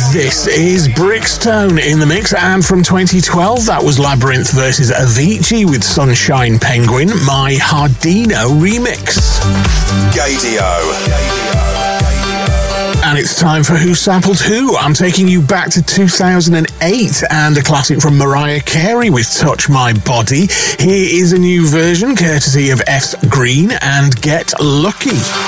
This is Brickstone in the mix, and from 2012 that was Labyrinth versus Avicii with Sunshine Penguin, my Hardino remix. Gaydio. And it's time for Who Sampled Who. I'm taking you back to 2008 and a classic from Mariah Carey with Touch My Body. Here is a new version courtesy of F's Green and Get Lucky.